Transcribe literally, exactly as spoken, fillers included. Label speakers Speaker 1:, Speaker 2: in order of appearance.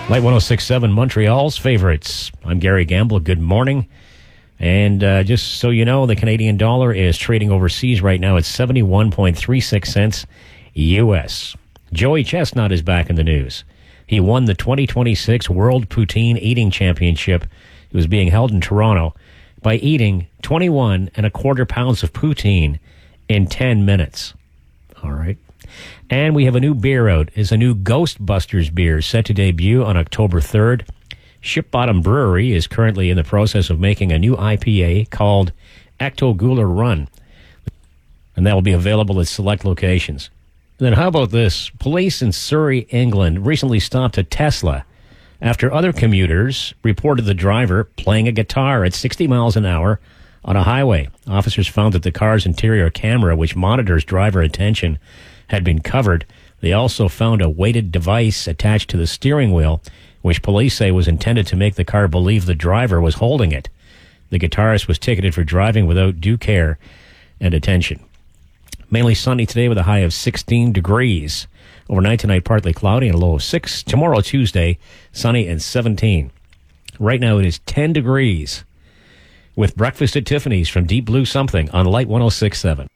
Speaker 1: Light one oh six point seven, Montreal's favorites. I'm Gary Gamble. Good morning. And uh, just so you know, the Canadian dollar is trading overseas right now at seventy-one point three six cents U S. Joey Chestnut is back in the news. He won the twenty twenty-six World Poutine Eating Championship. It was being held in Toronto by eating twenty-one and a quarter pounds of poutine in ten minutes. All right. And we have a new beer out. It's a new Ghostbusters beer set to debut on October third. Ship Bottom Brewery is currently in the process of making a new I P A called Ecto Cooler Run. And that will be available at select locations. Then how about this? Police in Surrey, England recently stopped a Tesla after other commuters reported the driver playing a guitar at sixty miles an hour on a highway. Officers found that the car's interior camera, which monitors driver attention, had been covered. They also found a weighted device attached to the steering wheel, which police say was intended to make the car believe the driver was holding it. The guitarist was ticketed for driving without due care and attention. Mainly sunny today with a high of sixteen degrees. Overnight tonight, partly cloudy and a low of six. Tomorrow, Tuesday, sunny and seventeen. Right now it is ten degrees. With Breakfast at Tiffany's from Deep Blue Something on Light one oh six point seven.